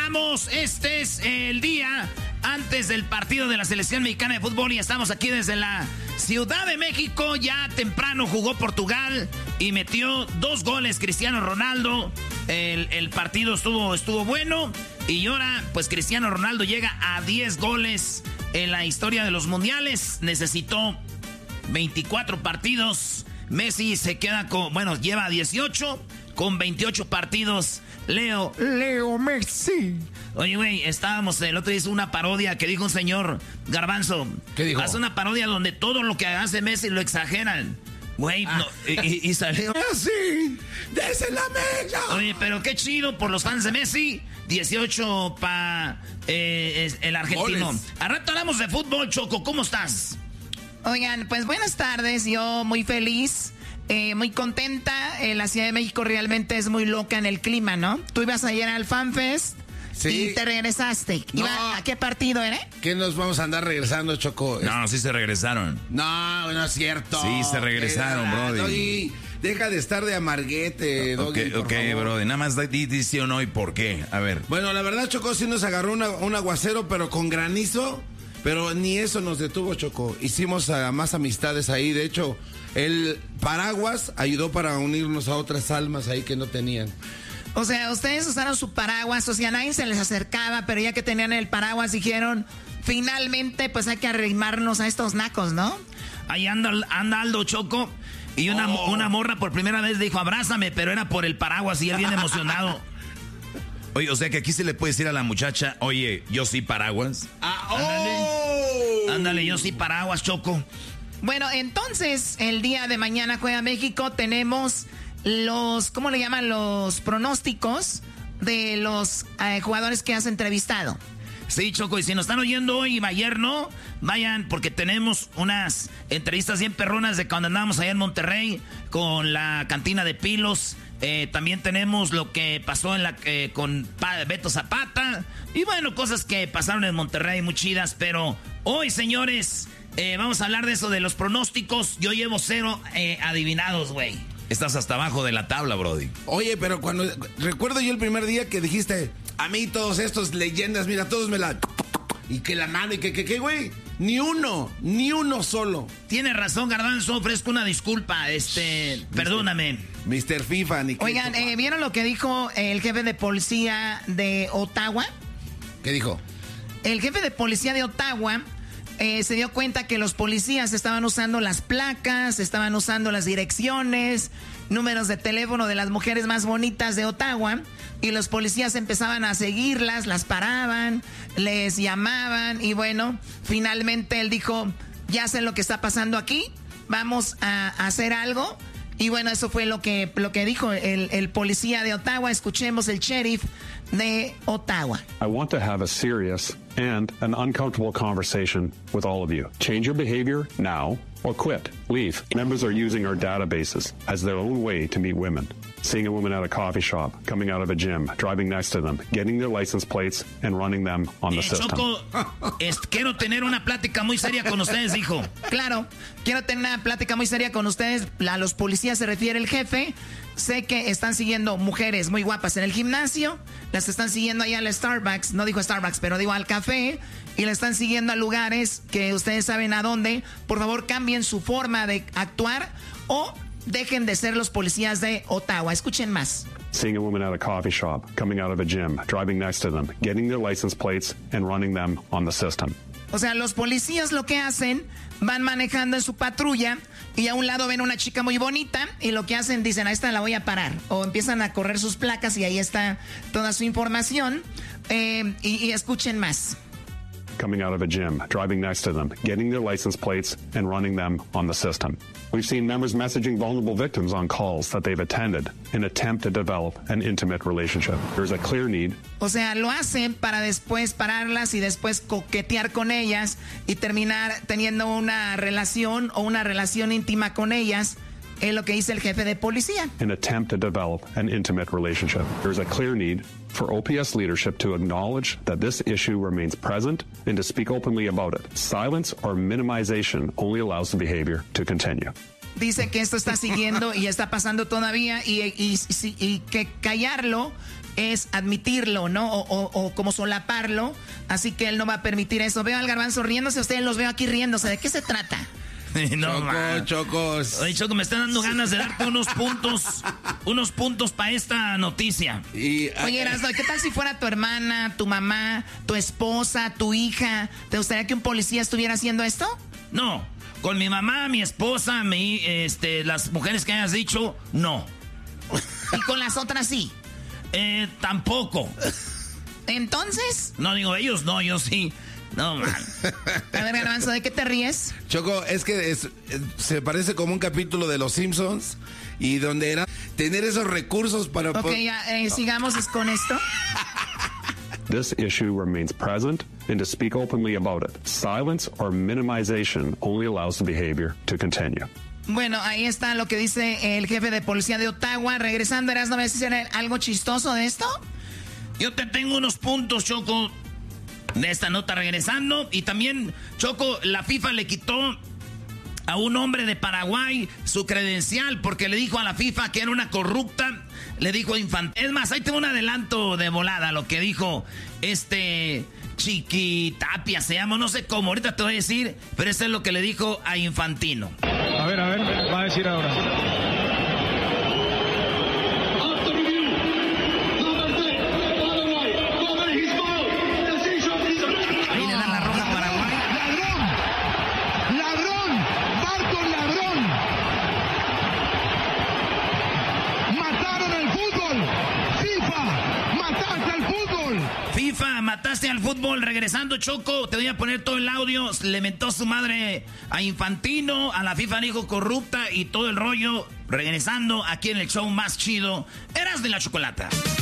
regresamos. Este es el día antes del partido de la selección mexicana de fútbol y estamos aquí desde la Ciudad de México. Ya temprano jugó Portugal y metió 2 goles Cristiano Ronaldo. El partido estuvo bueno y ahora pues Cristiano Ronaldo llega a 10 goles en la historia de los mundiales. Necesitó 24 partidos. Messi se queda lleva 18 con 28 partidos. Leo Messi. Oye, güey, estábamos el otro día, hizo una parodia que dijo un señor Garbanzo. ¿Qué dijo? Hace una parodia donde todo lo que hace Messi lo exageran. Güey, no, y salió Messi, desde la mesa. Oye, pero qué chido por los fans de Messi. 18 para el argentino. Goles. Al rato hablamos de fútbol, Choco. ¿Cómo estás? Oigan, pues buenas tardes. Yo muy feliz. Muy contenta. La Ciudad de México realmente es muy loca en el clima, ¿no? Tú ibas ayer al FanFest y te regresaste. No. ¿A qué partido era? ¿Qué nos vamos a andar regresando, Choco? No, sí se regresaron. No es cierto. Sí, se regresaron, brody. Doggy, deja de estar de amarguete, Doggy, por favor. brody. Nada más dice o no y por qué. A ver. Bueno, la verdad, Choco, sí nos agarró un aguacero, pero con granizo. Pero ni eso nos detuvo, Choco. Hicimos más amistades ahí. De hecho, el paraguas ayudó para unirnos a otras almas ahí que no tenían. O sea, ustedes usaron su paraguas, o sea, nadie se les acercaba, pero ya que tenían el paraguas dijeron, finalmente, pues hay que arrimarnos a estos nacos, ¿no? Ahí anda Aldo, Choco. Y una morra por primera vez dijo, abrázame, pero era por el paraguas y él bien emocionado. Oye, o sea que aquí se le puede decir a la muchacha, oye, yo sí paraguas. Ándale, yo sí paraguas, Choco. Bueno, entonces, el día de mañana juega México, tenemos los, ¿cómo le llaman? Los pronósticos de los jugadores que has entrevistado. Sí, Choco, y si nos están oyendo hoy y ayer no, vayan porque tenemos unas entrevistas bien perronas de cuando andábamos allá en Monterrey con la cantina de Pilos. También tenemos lo que pasó con Beto Zapata. Y bueno, cosas que pasaron en Monterrey muy chidas. Pero hoy, señores, vamos a hablar de eso, de los pronósticos. Yo llevo 0 adivinados, güey. Estás hasta abajo de la tabla, brody. Oye, pero recuerdo yo el primer día que dijiste, a mí todos estos leyendas, mira, todos me la... Y que la mano, y que, güey, ni uno solo. Tiene razón, Garbanzo, ofrezco una disculpa, perdóname. Mr. FIFA, ni qué. Oigan, ¿vieron lo que dijo el jefe de policía de Ottawa? ¿Qué dijo? El jefe de policía de Ottawa se dio cuenta que los policías estaban usando las placas, estaban usando las direcciones, números de teléfono de las mujeres más bonitas de Ottawa, y los policías empezaban a seguirlas, las paraban, les llamaban, y bueno, finalmente él dijo, ya sé lo que está pasando aquí, vamos a hacer algo. Y bueno, eso fue lo que dijo el policía de Ottawa. Escuchemos el sheriff de Ottawa. I want to have a serious and an uncomfortable conversation with all of you. Change your behavior now or quit. Leave. Members are using our databases as their own way to meet women. Seeing a woman at a coffee shop, coming out of a gym, driving next to them, getting their license plates and running them on the system. Choco, quiero tener una plática muy seria con ustedes, dijo. Claro, quiero tener una plática muy seria con ustedes. A los policías se refiere el jefe. Sé que están siguiendo mujeres muy guapas en el gimnasio. Las están siguiendo allá al Starbucks. No dijo Starbucks, pero digo al café. Y la están siguiendo a lugares que ustedes saben a dónde. Por favor, cambien su forma de actuar o dejen de ser los policías de Ottawa. Escuchen más. Seeing a woman at a coffee shop, coming out of a gym, driving next to them, getting their license plates and running them on the system. O sea, los policías lo que hacen, van manejando en su patrulla y a un lado ven una chica muy bonita y lo que hacen, dicen, a esta la voy a parar. O empiezan a correr sus placas y ahí está toda su información. Y escuchen más. Coming out of a gym, driving next to them, getting their license plates and running them on the system. We've seen members messaging vulnerable victims on calls that they've attended in an attempt to develop an intimate relationship. There's a clear need. O sea, lo hacen para después pararlas y después coquetear con ellas y terminar teniendo una relación o una relación íntima con ellas. Es lo que dice el jefe de policía. An attempt to develop an intimate relationship. There's a clear need for OPS leadership to acknowledge that this issue remains present and to speak openly about it. Silence or minimization only allows the behavior to continue. dice que esto está siguiendo y está pasando todavía y que callarlo es admitirlo, ¿no? O como solaparlo. Así que él no va a permitir eso. Veo al Garbanzo riéndose, ustedes los veo aquí riéndose. ¿De qué se trata? No, Chocos. Oye, Choco, me están dando ganas de darte unos puntos para esta noticia. Oye, Erasmo, ¿qué tal si fuera tu hermana, tu mamá, tu esposa, tu hija? ¿Te gustaría que un policía estuviera haciendo esto? No, con mi mamá, mi esposa, las mujeres que hayas dicho, no. ¿Y con las otras sí? Tampoco. ¿Entonces? No, digo ellos, no, yo sí. No, man. A ver, Garbanzo, ¿de qué te ríes? Choco, es que se parece como un capítulo de Los Simpsons y donde era tener esos recursos para... Ok, ya, sigamos con esto. This issue remains present, and to speak openly about it, silence or minimization only allows the behavior to continue. Bueno, ahí está lo que dice el jefe de policía de Ottawa. Regresando, Erasmo, ¿me vas a decir algo chistoso de esto? Yo te tengo unos puntos, Choco, de esta nota regresando. Y también, Choco, la FIFA le quitó a un hombre de Paraguay su credencial porque le dijo a la FIFA que era una corrupta. Le dijo Infantino. Es más, ahí tengo un adelanto de volada, lo que dijo Chiquitapia se llama, no sé cómo, ahorita te voy a decir, pero eso es lo que le dijo a Infantino. A ver, va a decir ahora. Ahí le dan la roja a Paraguay. ¡Ladrón! ¡Barton ladrón! ¡Mataron el fútbol! ¡FIFA! ¡Mataste al fútbol! FIFA, mataste al fútbol. Regresando, Choco, te voy a poner todo el audio. Le mentó su madre a Infantino, a la FIFA dijo corrupta y todo el rollo. Regresando aquí en el show más chido, Eras de la Chocolata.